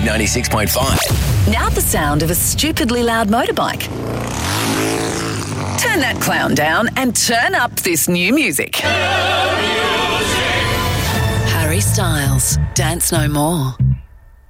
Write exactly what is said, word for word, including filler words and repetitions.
ninety-six point five. Now the sound of a stupidly loud motorbike. Turn that clown down and turn up this new music. Harry Styles, Dance No More.